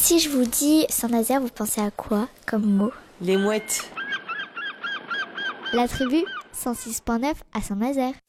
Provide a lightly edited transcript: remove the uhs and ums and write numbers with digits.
Si je vous dis Saint-Nazaire, vous pensez à quoi comme mot? Les mouettes. La tribu 106.9 à Saint-Nazaire.